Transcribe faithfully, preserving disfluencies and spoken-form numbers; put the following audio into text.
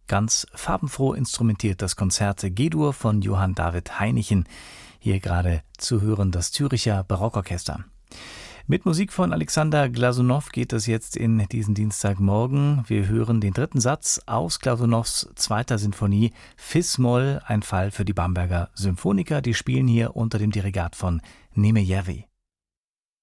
Ganz farbenfroh instrumentiert das Konzert G-Dur von Johann David Heinichen. Hier gerade zu hören das Zürcher Barockorchester. Mit Musik von Alexander Glasunow geht es jetzt in diesen Dienstagmorgen. Wir hören den dritten Satz aus Glasunows zweiter Sinfonie Fis-Moll, ein Fall für die Bamberger Symphoniker. Die spielen hier unter dem Dirigat von Nemejewij.